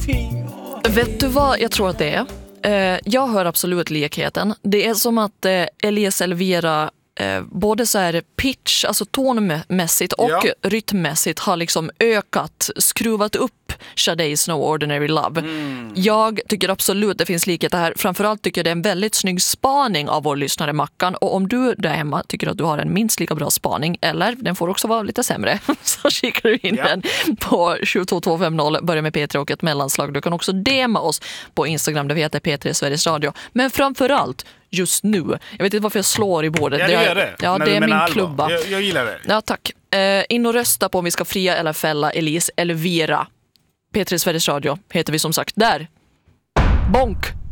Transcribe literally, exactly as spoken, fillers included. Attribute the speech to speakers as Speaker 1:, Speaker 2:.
Speaker 1: ingenting.
Speaker 2: Vet du vad jag tror att det är? Eh, jag hör absolut likheten. Det är som att eh, Elias Elvira eh, både så här pitch, alltså tonmässigt och
Speaker 1: ja.
Speaker 2: rytmmässigt har liksom ökat, skruvat upp Sade's No Ordinary Love. Mm. Jag tycker absolut det finns likhet här. Framförallt tycker jag det är en väldigt snygg spaning av vår lyssnare Mackan. Och om du där hemma tycker att du har en minst lika bra spaning, eller den får också vara lite sämre, så skickar du in ja. den på sju två två fem noll, börja med P tre och ett mellanslag. Du kan också D M oss på Instagram där vi heter P tre Sveriges Radio. Men framförallt just nu, jag vet inte varför jag slår i bordet.
Speaker 1: Ja, det gör det.
Speaker 2: Ja, det är min allvar. klubba.
Speaker 1: Jag, jag gillar det.
Speaker 2: Ja, tack. Eh, in och rösta på om vi ska fria eller fälla Elias Elvira. P tre Sveriges Radio heter vi som sagt där. Bonk!